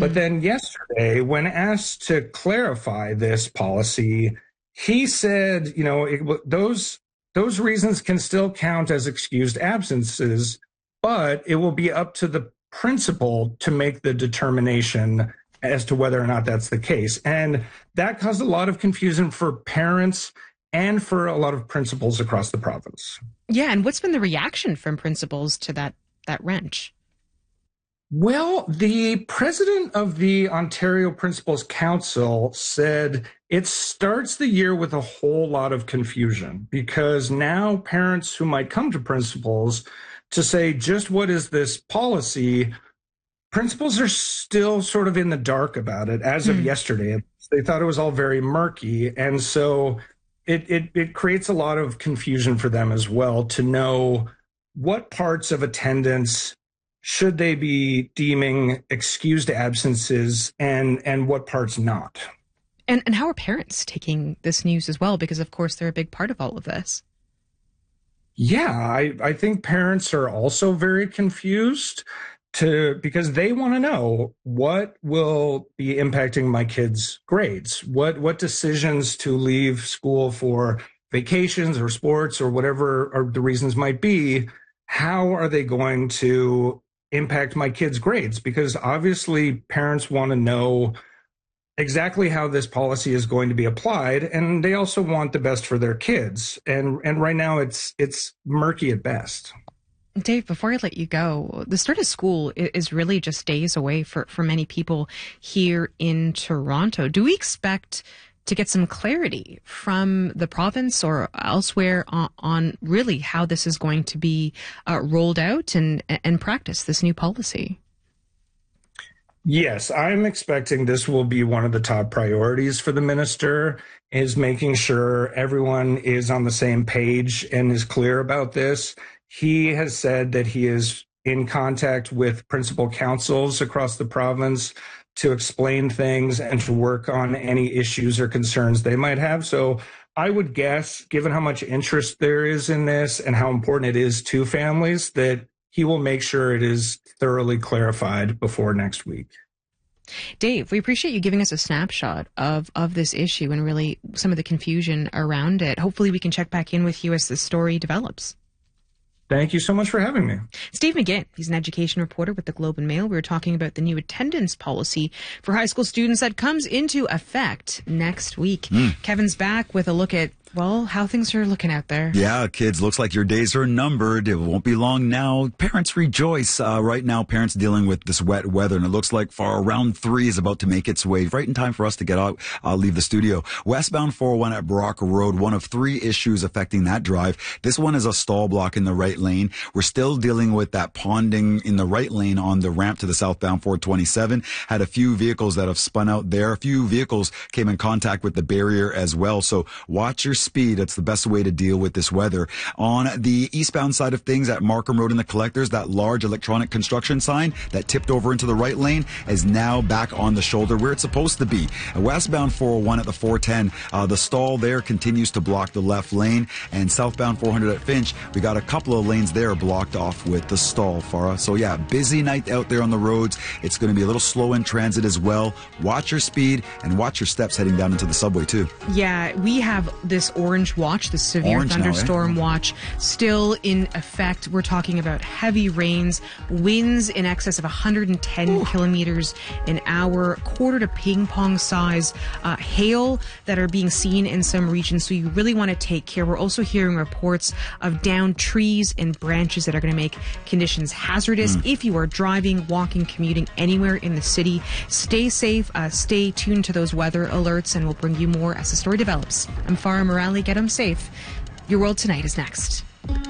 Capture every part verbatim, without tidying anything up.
But then yesterday, when asked to clarify this policy, he said, you know, it, those those reasons can still count as excused absences, but it will be up to the principal to make the determination as to whether or not that's the case. And that caused a lot of confusion for parents and for a lot of principals across the province. Yeah, and what's been the reaction from principals to that that wrench? Well, the president of the Ontario Principals Council said it starts the year with a whole lot of confusion because now parents who might come to principals to say, just what is this policy? Principals are still sort of in the dark about it as of mm. yesterday. They thought it was all very murky. And so it, it, it creates a lot of confusion for them as well to know what parts of attendance should they be deeming excused absences and, and what parts not. And, and how are parents taking this news as well? Because, of course, they're a big part of all of this. Yeah, I, I think parents are also very confused to because they want to know what will be impacting my kids' grades, what what decisions to leave school for vacations or sports or whatever or the reasons might be. How are they going to impact my kids' grades? Because obviously parents want to know exactly how this policy is going to be applied, and they also want the best for their kids. And and right now it's it's murky at best. Dave, before I let you go, the start of school is really just days away for, for many people here in Toronto. Do we expect to get some clarity from the province or elsewhere on, on really how this is going to be uh, rolled out and, and practiced, this new policy? Yes, I'm expecting this will be one of the top priorities for the minister, is making sure everyone is on the same page and is clear about this. He has said that he is in contact with principal councils across the province to explain things and to work on any issues or concerns they might have. So I would guess, given how much interest there is in this and how important it is to families, that he will make sure it is thoroughly clarified before next week. Dave, we appreciate you giving us a snapshot of, of this issue and really some of the confusion around it. Hopefully we can check back in with you as the story develops. Thank you so much for having me. Steve McGinn, he's an education reporter with the Globe and Mail. We were talking about the new attendance policy for high school students that comes into effect next week. Mm. Kevin's back with a look at, well, how things are looking out there. Yeah, kids, looks like your days are numbered. It won't be long now. Parents rejoice. Uh, right now, parents dealing with this wet weather, and it looks like for round three is about to make its way right in time for us to get out, uh, leave the studio. Westbound four oh one at Brock Road, one of three issues affecting that drive. This one is a stall block in the right lane. We're still dealing with that ponding in the right lane on the ramp to the southbound four twenty-seven. Had a few vehicles that have spun out there. A few vehicles came in contact with the barrier as well. So watch your speed. It's the best way to deal with this weather. On the eastbound side of things at Markham Road and the Collectors, that large electronic construction sign that tipped over into the right lane is now back on the shoulder where it's supposed to be. And westbound four oh one at the four ten, uh, the stall there continues to block the left lane. And southbound four hundred at Finch, we got a couple of lanes there blocked off with the stall, Farah. So yeah, busy night out there on the roads. It's going to be a little slow in transit as well. Watch your speed and watch your steps heading down into the subway too. Yeah, we have this orange watch, the severe Orange thunderstorm now, eh? watch, still in effect. We're talking about heavy rains, winds in excess of one hundred ten Ooh. Kilometers an hour, quarter to ping pong size, uh, hail that are being seen in some regions. So you really want to take care. We're also hearing reports of downed trees and branches that are going to make conditions hazardous. Mm. If you are driving, walking, commuting anywhere in the city, stay safe, uh, stay tuned to those weather alerts, and we'll bring you more as the story develops. I'm Farah Morali. Get them safe. Your World Tonight is next.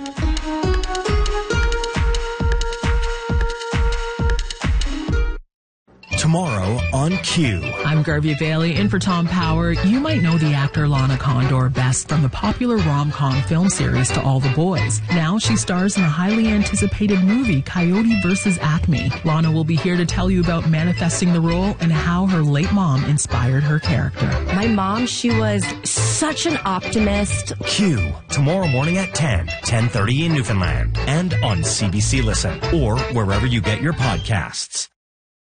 Tomorrow on Q. I'm Garvey Bailey, in for Tom Power. You might know the actor Lana Condor best from the popular rom-com film series To All the Boys. Now she stars in a highly anticipated movie, Coyote versus Acme. Lana will be here to tell you about manifesting the role and how her late mom inspired her character. My mom, she was such an optimist. Q, tomorrow morning at ten, ten thirty in Newfoundland, and on C B C Listen, or wherever you get your podcasts.